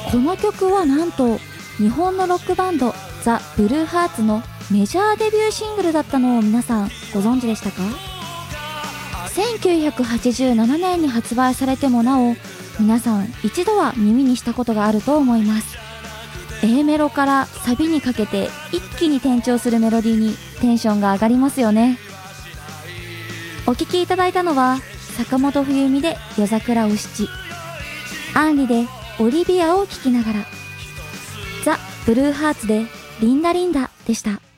この曲はなんと日本のロックバンドザ・ブルーハーツのメジャーデビューシングルだったのを皆さんご存知でしたか？ 1987 年に発売されてもなお、皆さん一度は耳にしたことがあると思います。A メロからサビにかけて一気に転調するメロディーにテンションが上がりますよね。お聴きいただいたのは坂本冬美で夜桜お七、アンリでオリビアを聴きながら、ザ・ブルーハーツでリンダリンダでした。